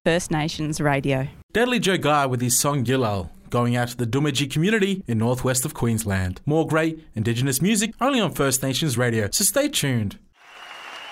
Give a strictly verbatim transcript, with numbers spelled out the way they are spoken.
First Nations Radio. Deadly Joe Guy with his song Gillal, going out to the Doomadgee community in northwest of Queensland. More great Indigenous music only on First Nations Radio, so stay tuned.